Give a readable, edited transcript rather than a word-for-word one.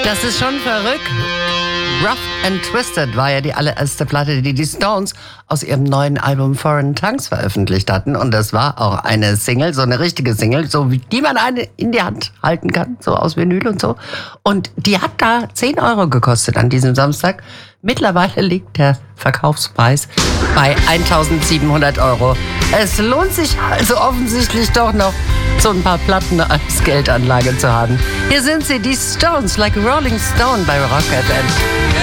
Das ist schon verrückt. Rough and Twisted war ja die allererste Platte, die die Stones aus ihrem neuen Album Foreign Tongues veröffentlicht hatten. Und das war auch eine Single, so eine richtige Single, so wie die man eine in die Hand halten kann, so aus Vinyl und so. Und die hat da 10 Euro gekostet an diesem Samstag. Mittlerweile liegt der Verkaufspreis bei 1.700 Euro. Es lohnt sich also offensichtlich doch noch, so ein paar Platten als Geldanlage zu haben. Hier sind sie, die Stones, like a Rolling Stone bei Rock FM.